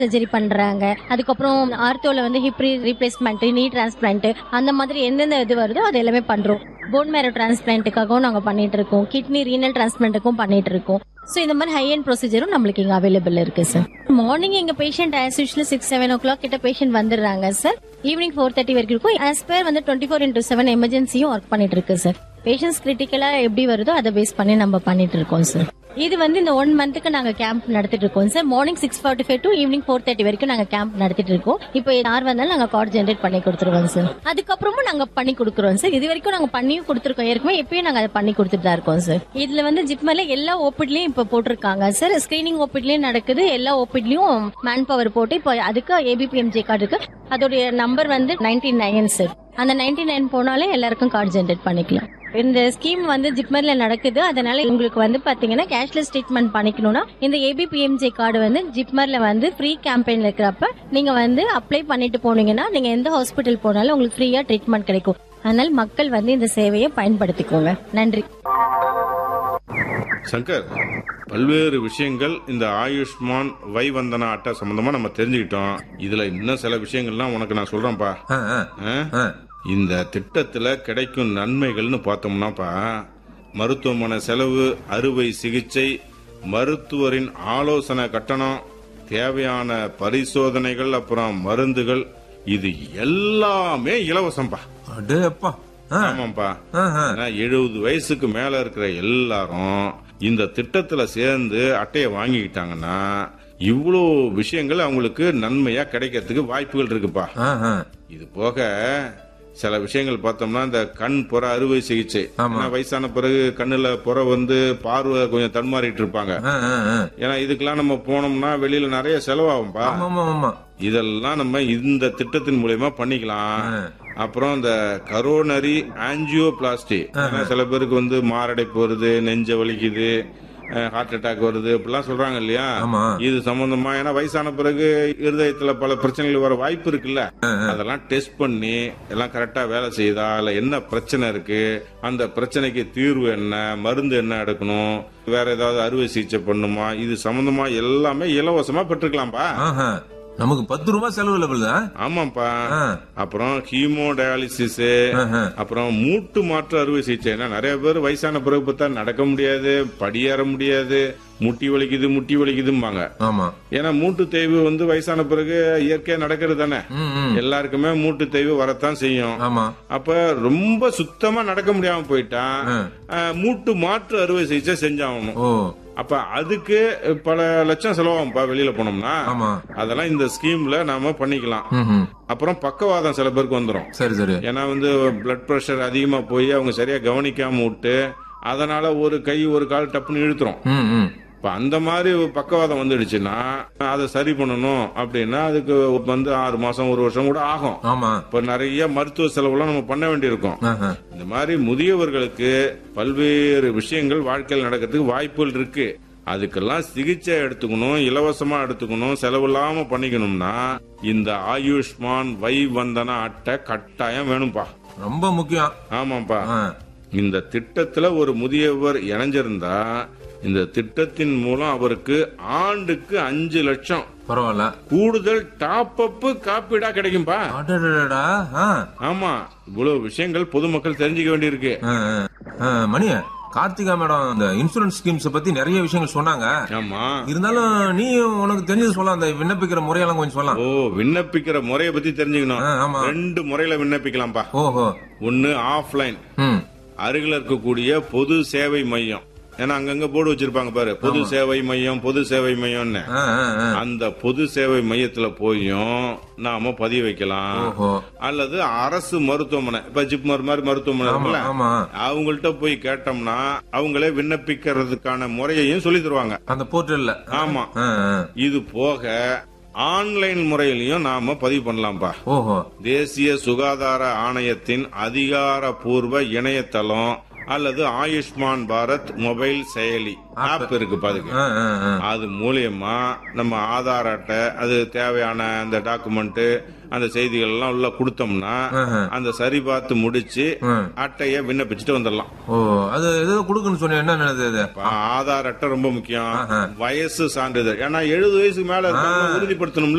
Surgery பண்றாங்க. அதுக்கப்புறம் ஆர்த்தோல வந்து ஹிப் ரீப்ளேஸ்மெண்ட், நீ டிரான்ஸ்பிளான்ட் அந்த மாதிரி எந்தெந்த இது வருதோ அது எல்லாமே பண்றோம். போன் மேரோ டிரான்ஸ்பிளான்ட்டுக்காகவும் நாங்க பண்ணிட்டு இருக்கோம். கிட்னி ரீனல் டிரான்ஸ்பிளான்ட்டுக்கும் பண்ணிட்டு இருக்கோம். ஸோ இந்த மாதிரி ஹை அண்ட் ப்ரொசீஜரும் நம்மளுக்கு இங்க அவைலபிள் இருக்கு சார். மார்னிங் எங்க பேஷண்ட் ஆஸ் யூஷுவல் 6-7 o'clock கிட்ட பேஷண்ட் வந்துடுறாங்க சார். ஈவினிங் 4:30 வரைக்கும் இருக்கும். ஆஸ் பேர் வந்து 24/7 எமர்ஜென்சியும் ஒர்க் பண்ணிட்டு இருக்கு சார். பேஷண்ட்ஸ் கிரிட்டிக்கலா எப்படி வருதோ அதை பேஸ் பண்ணி நம்ம பண்ணிட்டு இருக்கோம் சார். இது வந்து இந்த 1 monthக்கு நாங்க கேம்ப் நடத்திட்டு இருக்கோம் சார். மார்னிங் 6:45 to ஈவினிங் 4:30 வரைக்கும் நாங்க கேம்ப் நடத்திட்டு இருக்கோம். இப்போ யார் வந்தாலும் நாங்க கார்டு ஜெனரேட் பண்ணி கொடுத்துருவோம் சார். அதுக்கப்புறமும் நாங்க பண்ணி கொடுக்குறோம் சார். இது வரைக்கும் நாங்க பண்ணியும் கொடுத்துருக்கோம். ஏற்கனவே எப்பயும் நாங்க அதை பண்ணி கொடுத்துட்டு தான் இருக்கோம் சார். இதுல வந்து ஜிப்மர்ல எல்லா ஓபிட்லயும் இப்ப போட்டிருக்காங்க சார். ஸ்கிரீனிங் ஓபிட்லயும் நடக்குது. எல்லா ஓபிட்லயும் மேன் பவர் போட்டு இப்போ அதுக்கு ஏபிபிஎம்ஜே கார்டு இருக்கு. அதோடைய நம்பர் வந்து 99 சார். அந்த 99 போனாலே எல்லாருக்கும் கார்டு ஜெனரேட் பண்ணிக்கலாம். இந்த ஸ்கீம் வந்து ஜிப்மர்ல நடக்குது. அதனால உங்களுக்கு வந்து பாத்தீங்கன்னா கேஷ்லெஸ் ட்ரீட்மெண்ட் பண்ணிக்கணும்னா இந்த ஏபிபிஎம்ஜே கார்டு வந்து ஜிப்மர்ல வந்து ஃப்ரீ கேம்பெயின்ல இருக்கிறப்ப நீங்க வந்து அப்ளை பண்ணிட்டு போனீங்கன்னா நீங்க எந்த ஹாஸ்பிட்டல் போனாலும் உங்களுக்கு ஃப்ரீயா ட்ரீட்மெண்ட் கிடைக்கும். அதனால மக்கள் வந்து இந்த சேவையை பயன்படுத்திக்கோங்க. நன்றி. சங்கர், பல்வேறு விஷயங்கள் இந்த ஆயுஷ்மான் வை வந்தனா அட்டை சம்பந்தமா நம்ம தெரிஞ்சுக்கிட்டோம். இதுல இன்னும் சில விஷயங்கள்லாம் உனக்கு நான் சொல்றேன்ப்பா. இந்த திட்டத்துல கிடைக்கும் நன்மைகள்னு பார்த்தோம்னாப்பா, மருத்துவமனை செலவு, அறுவை சிகிச்சை, மருத்துவரின் ஆலோசனை கட்டணம், தேவையான பரிசோதனைகள், அப்புறம் மருந்துகள், இது எல்லாமே இலவசம்பா. ஆமாப்பா. 70 வயசுக்கு மேல இருக்கிற எல்லாரும் இந்த திட்டத்துல சேர்ந்து அட்டையை வாங்கிக்கிட்டாங்கன்னா இவ்வளோ விஷயங்கள் அவங்களுக்கு நன்மையா கிடைக்கிறதுக்கு வாய்ப்புகள் இருக்குப்பா. இது போக சில விஷயங்கள் பார்த்தோம்னா இந்த கண் புற அறுவை சிகிச்சை, வயசான பிறகு கண்ணுல புற வந்து பார்வை கொஞ்சம் தன்மாறிட்டு இருப்பாங்க. ஏன்னா இதுக்கெல்லாம் நம்ம போனோம்னா வெளியில நிறைய செலவாகும்பா. இதெல்லாம் நம்ம இந்த திட்டத்தின் மூலமா பண்ணிக்கலாம். அப்புறம் இந்த கரோனரி ஆஞ்சியோபிளாஸ்டி, சில பேருக்கு வந்து மாரடைப்பு வருது, நெஞ்ச வலிக்குது, ஹார்ட் அட்டாக் வருது இப்படிலாம் சொல்றாங்க இல்லையா? இது சம்பந்தமா ஏன்னா வயசான பிறகு இருதயத்துல பல பிரச்சனைகள் வர வாய்ப்பு இருக்குல்ல, அதெல்லாம் டெஸ்ட் பண்ணி எல்லாம் கரெக்டா வேலை செய்யுதா, இல்ல என்ன பிரச்சனை இருக்கு, அந்த பிரச்சனைக்கு தீர்வு என்ன, மருந்து என்ன எடுக்கணும், வேற ஏதாவது அறுவை சிகிச்சை பண்ணுமா, இது சம்பந்தமா எல்லாமே இலவசமா பெற்றுக்கலாம்பா. நமக்கு 10 ரூபாய் செலவு இல்ல. ஆமாப்பா. அப்புறம் ஹீமோ டயாலிசிஸ், அப்புறம் மூட்டு மாற்று அறுவை சிகிச்சை. நிறைய பேர் வயசான பிறகு பார்த்தா நடக்க முடியாது, படியேற முடியாது, முட்டி வலிக்குதும்பாங்க. ஏன்னா மூட்டு தேய்வு வந்து வயசான பிறகு இயற்கையா நடக்கிறது தானே. எல்லாருக்குமே மூட்டு தேய்வு வரத்தான் செய்யும். அப்ப ரொம்ப சுத்தமா நடக்க முடியாம போயிட்டா மூட்டு மாற்று அறுவை சிகிச்சை செஞ்சாகணும். அப்ப அதுக்கு பல லட்சம் செலவாகும்பா வெளியில போனோம்னா. அதெல்லாம் இந்த ஸ்கீம்ல நாம பண்ணிக்கலாம். அப்புறம் பக்கவாதம் சில பேருக்கு வந்துடும். ஏன்னா வந்து பிளட் பிரஷர் அதிகமா போய் அவங்க சரியா கவனிக்காம விட்டு அதனால ஒரு கை ஒரு கால் டப்புன்னு இழுத்துரும். இப்ப அந்த மாதிரி பக்கவாதம் வந்துடுச்சுன்னா அதை சரி பண்ணணும் அப்படின்னா அதுக்கு வந்து 6 மாசம் 1 வருஷம் கூட ஆகும். இப்ப நிறைய மருத்துவ செலவுலாம் நம்ம பண்ண வேண்டியிருக்கும். இந்த மாதிரி முதியவர்களுக்கு பல்வேறு விஷயங்கள் வாழ்க்கையில் நடக்கிறதுக்கு வாய்ப்புகள் இருக்கு. அதுக்கெல்லாம் சிகிச்சை எடுத்துக்கணும், இலவசமா எடுத்துக்கணும், செலவு இல்லாம பண்ணிக்கணும்னா இந்த ஆயுஷ்மான் வை வந்தனா அட்டை கட்டாயம் வேணும்பா. ரொம்ப முக்கியம். ஆமாப்பா. இந்த திட்டத்துல ஒரு முதியவர் இணைஞ்சிருந்தா இந்த திட்டத்தின் மூலம் அவருக்கு ஆண்டுக்கு 5 லட்சம் பரவாயில்ல கூடுதல் டாப் அப் காப்பீடா கிடைக்கும்பா. ஆமா, இவ்வளவு விஷயங்கள் பொதுமக்கள் தெரிஞ்சுக்க வேண்டியிருக்கு. மணிய கார்த்திகா மேடம் இந்த இன்சூரன்ஸ் ஸ்கீம்ஸ் பத்தி நிறைய விஷயங்கள் சொன்னாங்க. ஆமா, இருந்தாலும் நீ உனக்கு தெரிஞ்சது சொல்லலாம். அந்த விண்ணப்பிக்கிற முறையெல்லாம் கொஞ்சம் சொல்லலாம். விண்ணப்பிக்கிற முறையை பத்தி தெரிஞ்சுக்கணும். 2 முறையில விண்ணப்பிக்கலாம்பா. ஒன்னு ஆஃப்லைன், அருகில் இருக்கக்கூடிய பொது சேவை மையம். ஏன்னா அங்கங்க போர்டு வச்சிருப்பாங்க பாரு, பொது சேவை மையம், பொது சேவை மையம்னு. அந்த பொது சேவை மையத்துல போயும் நாம பதிவு வைக்கலாம். அல்லது அரசு மருத்துவமனை, இப்ப ஜிப்மர் மாதிரி மருத்துவமனை இருக்குல்ல, அவங்கள்ட்ட போய் கேட்டோம்னா அவங்களே விண்ணப்பிக்கிறதுக்கான முறையையும் சொல்லி தருவாங்க அந்த போர்ட்டல்ல. ஆமா, இது போக ஆன்லைன் முறையிலையும் நாம பதிவு பண்ணலாம்பா. தேசிய சுகாதார ஆணையத்தின் அதிகாரப்பூர்வ இணையதளம் அல்லது ஆயுஷ்மான் பாரத் மொபைல் செயலி ஆப் இருக்கு பாருங்க. அது மூலியமா நம்ம ஆதார் அட்டை, அது தேவையான அந்த டாக்குமெண்ட், அந்த செய்திகள் எல்லாம் உள்ள கொடுத்தோம்னா அந்த சரி பார்த்து முடிச்சு அட்டைய விண்ணப்பிச்சுட்டு வந்துடலாம். ஓ, அது ஏதோ கொடுக்குன்னு சொன்ன என்ன நடந்தது? ஆதார் அட்டை ரொம்ப முக்கியம். வயசு சான்றிதழ், ஏன்னா 70 வயசுக்கு மேல உறுதிப்படுத்தணும்.